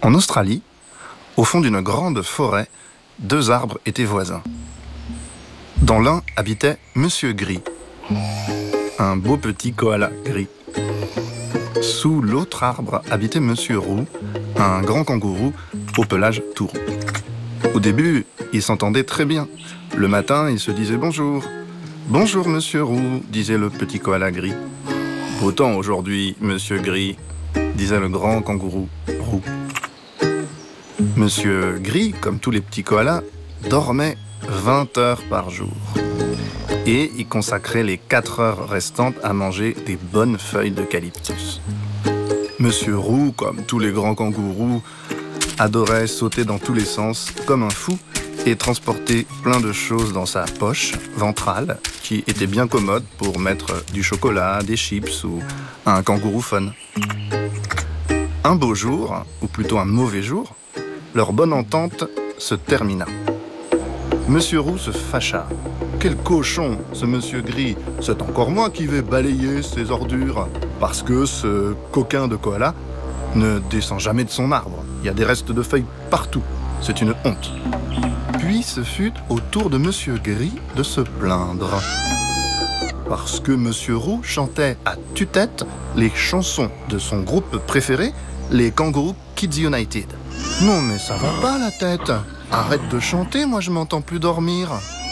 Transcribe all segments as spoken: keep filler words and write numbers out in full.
En Australie, au fond d'une grande forêt, deux arbres étaient voisins. Dans l'un habitait Monsieur Gris, un beau petit koala gris. Sous l'autre arbre habitait Monsieur Roux, un grand kangourou au pelage tout roux. Au début, ils s'entendaient très bien. Le matin, ils se disaient bonjour. Bonjour Monsieur Roux, disait le petit koala gris. Beau temps aujourd'hui, Monsieur Gris, disait le grand kangourou roux. Monsieur Gris, comme tous les petits koalas, dormait vingt heures par jour. Et il consacrait les quatre heures restantes à manger des bonnes feuilles d'eucalyptus. Monsieur Roux, comme tous les grands kangourous, adorait sauter dans tous les sens comme un fou et transporter plein de choses dans sa poche ventrale qui était bien commode pour mettre du chocolat, des chips ou un kangourouphone. Un beau jour, ou plutôt un mauvais jour, leur bonne entente se termina. Monsieur Roux se fâcha. Quel cochon, ce Monsieur Gris. C'est encore moi qui vais balayer ses ordures. Parce que ce coquin de koala ne descend jamais de son arbre. Il y a des restes de feuilles partout. C'est une honte. Puis ce fut au tour de Monsieur Gris de se plaindre. Parce que Monsieur Roux chantait à tue-tête les chansons de son groupe préféré, les Kangourou Kids United. Non mais ça va pas la tête. Arrête de chanter, moi je m'entends plus dormir.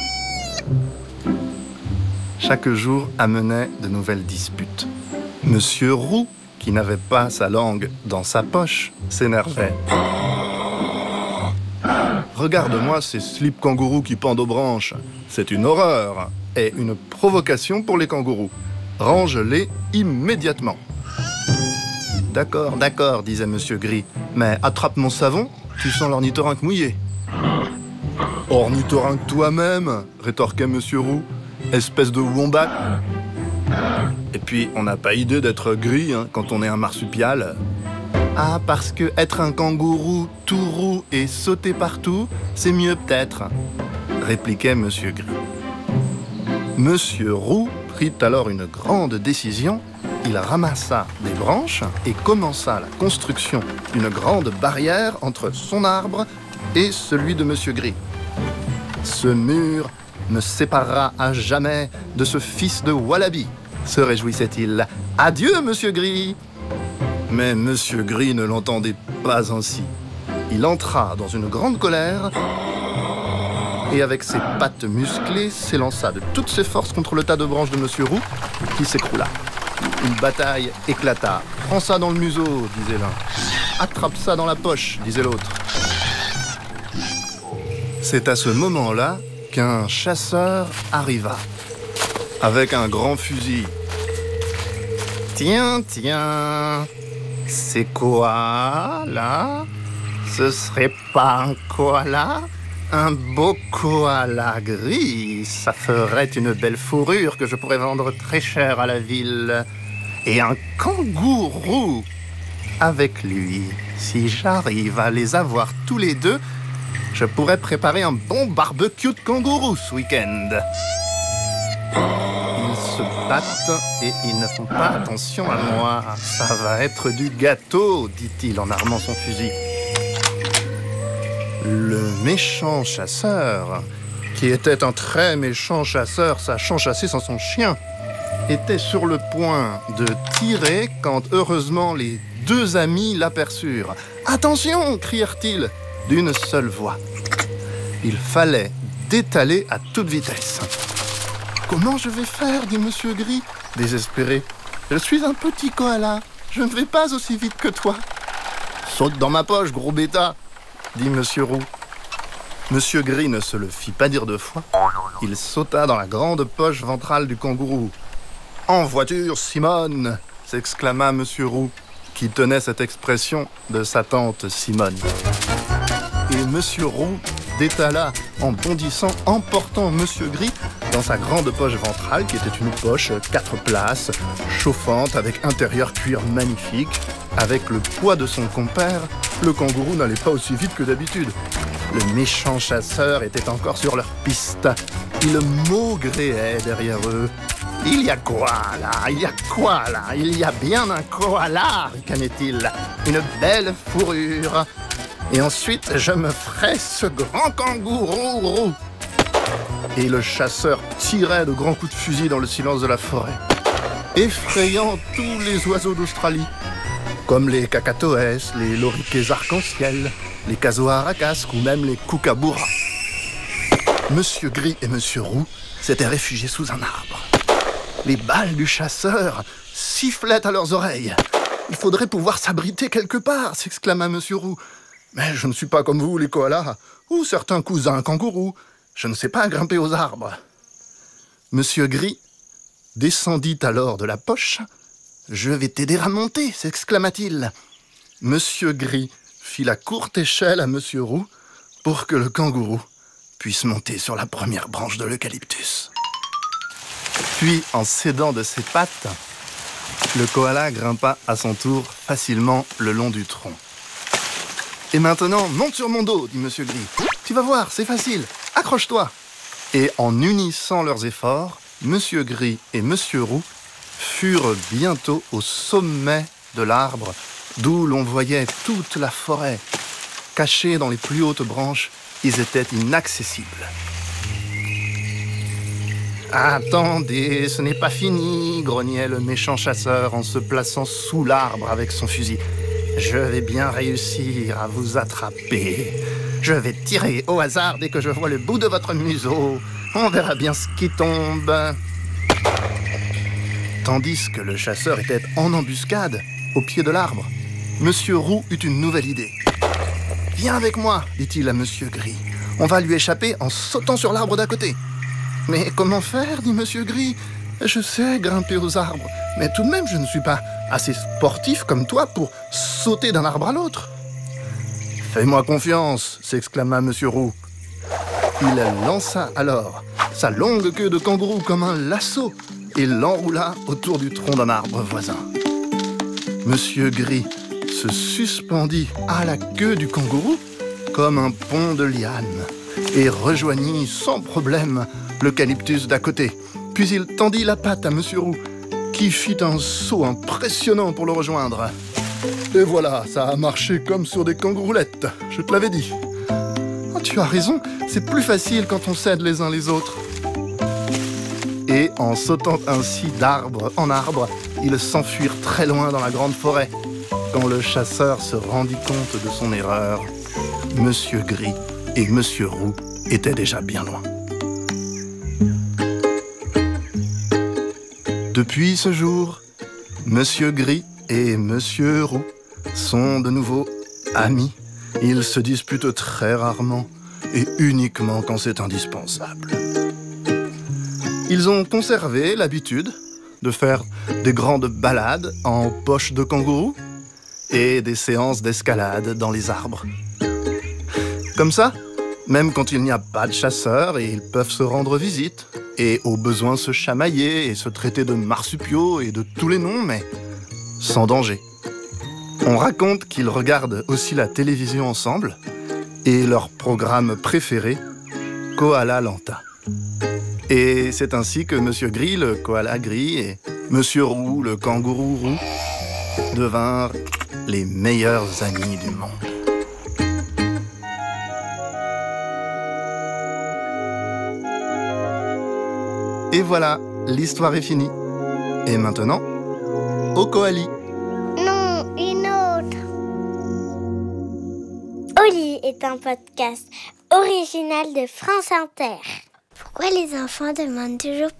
Chaque jour amenait de nouvelles disputes. Monsieur Roux, qui n'avait pas sa langue dans sa poche, s'énervait. Regarde-moi ces slips kangourous qui pendent aux branches. C'est une horreur et une provocation pour les kangourous. Range-les immédiatement. D'accord, d'accord, disait Monsieur Gris. Mais attrape mon savon, tu sens l'ornithorynque mouillé. Ornithorynque toi-même, rétorquait Monsieur Roux. Espèce de wombat. Et puis, on n'a pas idée d'être gris hein, quand on est un marsupial. Ah, parce que être un kangourou tout roux et sauter partout, c'est mieux peut-être, répliquait Monsieur Gris. Monsieur Roux prit alors une grande décision. Il ramassa des branches et commença la construction d'une grande barrière entre son arbre et celui de Monsieur Gris. Ce mur me séparera à jamais de ce fils de Wallaby, se réjouissait-il. Adieu, Monsieur Gris. Mais Monsieur Gris ne l'entendait pas ainsi. Il entra dans une grande colère et avec ses pattes musclées s'élança de toutes ses forces contre le tas de branches de Monsieur Roux qui s'écroula. Une bataille éclata. « Prends ça dans le museau », disait l'un. « Attrape ça dans la poche », disait l'autre. C'est à ce moment-là qu'un chasseur arriva, avec un grand fusil. « Tiens, tiens, c'est quoi, là? Ce serait pas un koala? Un beau koala gris, ça ferait une belle fourrure que je pourrais vendre très cher à la ville. Et un kangourou avec lui. Si j'arrive à les avoir tous les deux, je pourrais préparer un bon barbecue de kangourou ce week-end. Ils se battent et ils ne font pas attention à moi. Ça va être du gâteau, dit-il en armant son fusil. Le méchant chasseur, qui était un très méchant chasseur sachant chasser sans son chien, était sur le point de tirer quand heureusement les deux amis l'aperçurent. « Attention !» crièrent-ils d'une seule voix. Il fallait détaler à toute vitesse. « Comment je vais faire ?» dit Monsieur Gris, désespéré. « Je suis un petit koala, je ne vais pas aussi vite que toi. »« Saute dans ma poche, gros bêta !» dit Monsieur Roux. Monsieur Gris ne se le fit pas dire deux fois. Il sauta dans la grande poche ventrale du kangourou. « En voiture, Simone !» s'exclama Monsieur Roux, qui tenait cette expression de sa tante Simone. Et Monsieur Roux détala en bondissant, emportant Monsieur Gris dans sa grande poche ventrale, qui était une poche quatre places, chauffante, avec intérieur cuir magnifique. Avec le poids de son compère, le kangourou n'allait pas aussi vite que d'habitude. Le méchant chasseur était encore sur leur piste. Il maugréait derrière eux. Il y a quoi là? Il y a quoi là? Il y a bien un koala, ricanait-il. Une belle fourrure. Et ensuite, je me ferai ce grand kangourou roux. Et le chasseur tirait de grands coups de fusil dans le silence de la forêt, effrayant tous les oiseaux d'Australie, comme les cacatoès, les loriquets arc-en-ciel, les casoars à casque ou même les kookaburras. Monsieur Gris et Monsieur Roux s'étaient réfugiés sous un arbre. Les balles du chasseur sifflaient à leurs oreilles. « Il faudrait pouvoir s'abriter quelque part !» s'exclama Monsieur Roux. « Mais je ne suis pas comme vous, les koalas, ou certains cousins kangourous. Je ne sais pas grimper aux arbres. » Monsieur Gris descendit alors de la poche. « Je vais t'aider à monter !» s'exclama-t-il. Monsieur Gris fit la courte échelle à Monsieur Roux pour que le kangourou puisse monter sur la première branche de l'eucalyptus. Puis, en s'aidant de ses pattes, le koala grimpa à son tour facilement le long du tronc. « Et maintenant, monte sur mon dos, dit Monsieur Gris. Tu vas voir, c'est facile. Accroche-toi !» Et en unissant leurs efforts, Monsieur Gris et Monsieur Roux furent bientôt au sommet de l'arbre, d'où l'on voyait toute la forêt. Cachés dans les plus hautes branches, ils étaient inaccessibles. « Attendez, ce n'est pas fini !» grognait le méchant chasseur en se plaçant sous l'arbre avec son fusil. « Je vais bien réussir à vous attraper. Je vais tirer au hasard dès que je vois le bout de votre museau. On verra bien ce qui tombe. » Tandis que le chasseur était en embuscade, au pied de l'arbre, Monsieur Roux eut une nouvelle idée. « Viens avec moi, dit-il à Monsieur Gris. On va lui échapper en sautant sur l'arbre d'à côté. » « Mais comment faire, dit Monsieur Gris. Je sais grimper aux arbres, mais tout de même, je ne suis pas assez sportif comme toi pour sauter d'un arbre à l'autre. »« Fais-moi confiance, s'exclama Monsieur Roux. Il lança alors sa longue queue de kangourou comme un lasso et l'enroula autour du tronc d'un arbre voisin. Monsieur Gris se suspendit à la queue du kangourou comme un pont de liane et rejoignit sans problème l'eucalyptus d'à côté. Puis il tendit la patte à Monsieur Roux, qui fit un saut impressionnant pour le rejoindre. Et voilà, ça a marché comme sur des kangouroulettes, je te l'avais dit. Oh, tu as raison, c'est plus facile quand on s'aide les uns les autres. Et en sautant ainsi d'arbre en arbre, ils s'enfuirent très loin dans la grande forêt. Quand le chasseur se rendit compte de son erreur, Monsieur Gris et Monsieur Roux étaient déjà bien loin. Depuis ce jour, Monsieur Gris et Monsieur Roux sont de nouveau amis. Ils se disputent très rarement et uniquement quand c'est indispensable. Ils ont conservé l'habitude de faire des grandes balades en poche de kangourou et des séances d'escalade dans les arbres. Comme ça, même quand il n'y a pas de chasseurs, ils peuvent se rendre visite et au besoin se chamailler et se traiter de marsupiaux et de tous les noms, mais sans danger. On raconte qu'ils regardent aussi la télévision ensemble et leur programme préféré, Koala Lanta. Et c'est ainsi que Monsieur Gris, le koala gris, et Monsieur Roux, le kangourou roux, devinrent les meilleurs amis du monde. Et voilà, l'histoire est finie. Et maintenant, au koali. Non, une autre. Oli est un podcast original de France Inter. Pourquoi les enfants demandent toujours